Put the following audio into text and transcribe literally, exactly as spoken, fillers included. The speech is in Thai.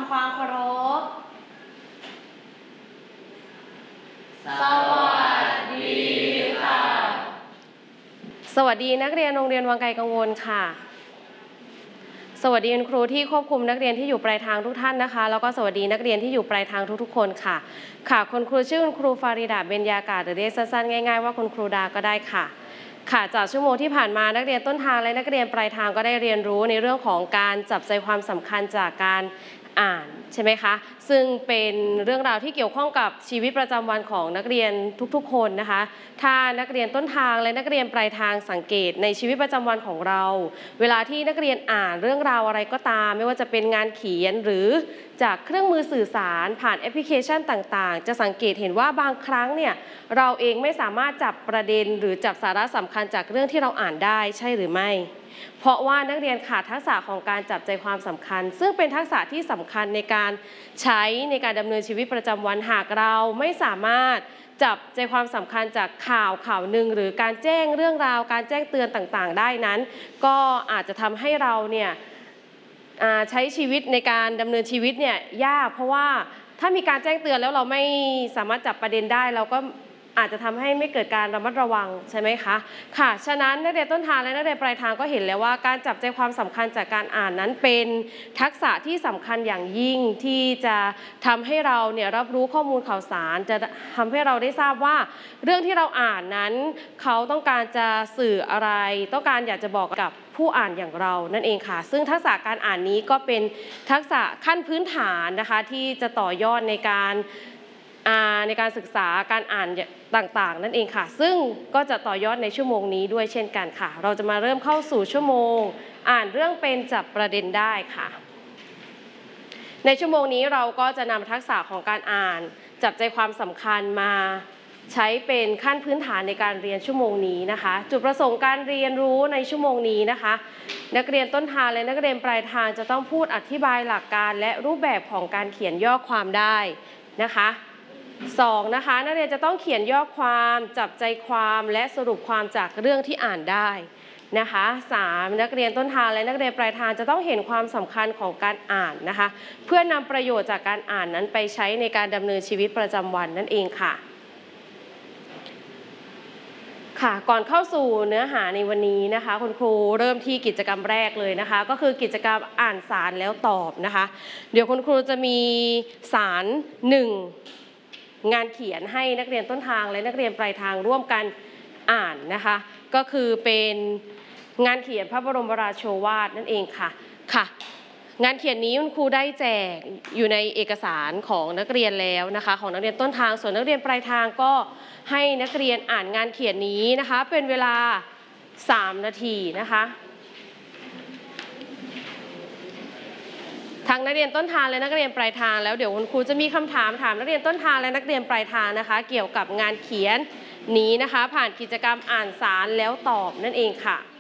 ำความเคารพสวัสดีค่ะสวัสดีนักเรียนโรงเรียนวังไกลกังวลค่ะสวัสดีคุณครูที่ควบคุมนักเรียนที่อยู่ปลายทางทุกท่านนะคะแล้วก็สวัสดีนักเรียนที่อยู่ปลายทางทุกๆคนค่ะค่ะคุณครูชื่อคุณครูฟาริดาเบญญากาศหรือเรียกสั้นๆง่ายๆว่าคุณครูดาก็ได้ค่ะค่ะจากชั่วโมงที่ผ่านมานักเรียนต้นทางและนักเรียนปลายทางก็ได้เรียนรู้ในเรื่องของการจับใจความสำคัญจากการอ่านใช่ไหมคะซึ่งเป็นเรื่องราวที่เกี่ยวข้องกับชีวิตประจำวันของนักเรียนทุกๆคนนะคะถ้านักเรียนต้นทางและนักเรียนปลายทางสังเกตในชีวิตประจำวันของเราเวลาที่นักเรียนอ่านเรื่องราวอะไรก็ตามไม่ว่าจะเป็นงานเขียนหรือจากเครื่องมือสื่อสารผ่านแอปพลิเคชันต่างๆจะสังเกตเห็นว่าบางครั้งเนี่ยเราเองไม่สามารถจับประเด็นหรือจับสาระสำคัญจากเรื่องที่เราอ่านได้ใช่หรือไม่เพราะว่านักเรียนขาดทักษะของการจับใจความสำคัญซึ่งเป็นทักษะที่สำคัญในการใช้ในการดำเนินชีวิตประจำวันหากเราไม่สามารถจับใจความสำคัญจากข่าวข่าวหนึ่งหรือการแจ้งเรื่องราวการแจ้งเตือนต่างๆได้นั้นก็อาจจะทำให้เราเนี่ยใช้ชีวิตในการดำเนินชีวิตเนี่ยยากเพราะว่าถ้ามีการแจ้งเตือนแล้วเราไม่สามารถจับประเด็นได้เราก็อาจจะทำให้ไม่เกิดการระมัดระวังใช่ไหมคะค่ะฉะนั้นนักเรียนต้นทางและนักเรียนปลายทางก็เห็นแล้วว่าการจับใจความสำคัญจากการอ่านนั้นเป็นทักษะที่สำคัญอย่างยิ่งที่จะทำให้เราเนี่ยรับรู้ข้อมูลข่าวสารจะทำให้เราได้ทราบว่าเรื่องที่เราอ่านนั้นเขาต้องการจะสื่ออะไรต้องการอยากจะบอกกับผู้อ่านอย่างเรานั่นเองค่ะซึ่งทักษะการอ่านนี้ก็เป็นทักษะขั้นพื้นฐานนะคะที่จะต่อยอดในการในการศึกษาการอ่านต่างๆนั่นเองค่ะซึ่งก็จะต่อยอดในชั่วโมงนี้ด้วยเช่นกันค่ะเราจะมาเริ่มเข้าสู่ชั่วโมงอ่านเรื่องเป็นจับประเด็นได้ค่ะในชั่วโมงนี้เราก็จะนำทักษะของการอ่านจับใจความสำคัญมาใช้เป็นขั้นพื้นฐานในการเรียนชั่วโมงนี้นะคะจุดประสงค์การเรียนรู้ในชั่วโมงนี้นะคะนักเรียนต้นทางและนักเรียนปลายทางจะต้องพูดอธิบายหลักการและรูปแบบของการเขียนย่อความได้นะคะสองนะคะนักเรียนจะต้องเขียนย่อความจับใจความและสรุปความจากเรื่องที่อ่านได้นะคะสามนักเรียนต้นทางและนักเรียนปลายทางจะต้องเห็นความสำคัญของการอ่านนะคะเพื่อนำประโยชน์จากการอ่านนั้นไปใช้ในการดำเนินชีวิตประจำวันนั่นเองค่ะค่ะก่อนเข้าสู่เนื้อหาในวันนี้นะคะคุณครูเริ่มที่กิจกรรมแรกเลยนะคะก็คือกิจกรรมอ่านสารแล้วตอบนะคะเดี๋ยวคุณครูจะมีสารหนึ่งงานเขียนให้นักเรียนต้นทางและนักเรียนปลายทางร่วมกันอ่านนะคะก็คือเป็นงานเขียนพระบรมราโชวาทนั่นเองค่ะค่ะงานเขียนนี้คุณครูได้แจกอยู่ในเอกสารของนักเรียนแล้วนะคะของนักเรียนต้นทางส่วนนักเรียนปลายทางก็ให้นักเรียนอ่านงานเขียนนี้นะคะเป็นเวลาสามนาทีนะคะทางนักเรียนต้นทางและนักเรียนปลายทางแล้วเดี๋ยวคุณครูจะมีคำถามถามนักเรียนต้นทางและนักเรียนปลายทางนะคะเกี่ยวกับงานเขียนนี้นะคะผ่านกิจกรรมอ่านสารแล้วตอบนั่นเองค่ะ